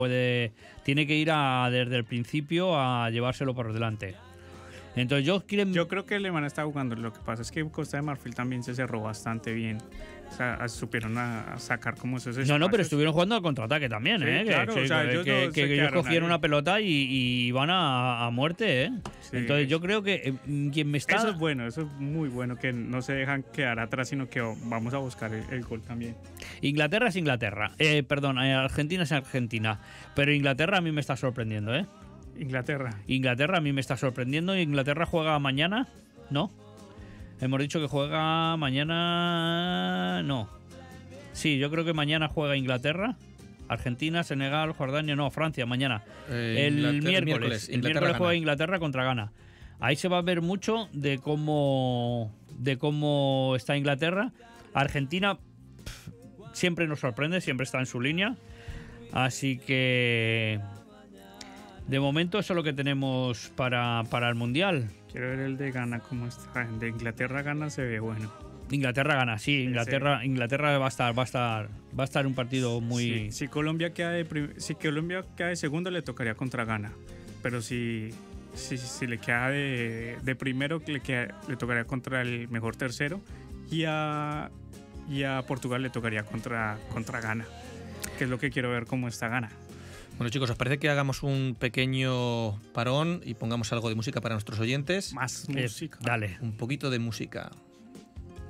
tiene que ir desde el principio a llevárselo por delante. Entonces yo creo que Alemania está jugando. Lo que pasa es que Costa de Marfil también se cerró bastante bien. O sea, supieron a sacar como esos espacios. No, pero estuvieron jugando al contraataque también, sí, ¿eh? Claro, que ellos cogieron una pelota y van a muerte, ¿eh? Sí. Entonces yo creo que quien me está... Eso es bueno, eso es muy bueno, que no se dejan quedar atrás, sino que vamos a buscar el gol también. Inglaterra es Inglaterra. Argentina es Argentina. Pero Inglaterra a mí me está sorprendiendo, ¿eh? Inglaterra a mí me está sorprendiendo. Inglaterra juega mañana, ¿no? Hemos dicho que juega mañana... No. Sí, yo creo que mañana juega Inglaterra. Argentina, Senegal, Jordania... No, Francia, mañana. El miércoles. El miércoles juega Inglaterra contra Ghana. Ahí se va a ver mucho de cómo está Inglaterra. Argentina siempre nos sorprende, siempre está en su línea. Así que... De momento eso es lo que tenemos para el Mundial. Quiero ver el de Ghana cómo está. El de Inglaterra Ghana se ve bueno. Inglaterra gana, sí. Inglaterra va a estar un partido muy... Sí, si Colombia queda de segundo le tocaría contra Ghana. Pero si le queda de primero le tocaría contra el mejor tercero. Y a Portugal le tocaría contra Ghana. Que es lo que quiero ver cómo está Ghana. Bueno, chicos, ¿os parece que hagamos un pequeño parón y pongamos algo de música para nuestros oyentes? Más música. Dale. Un poquito de música.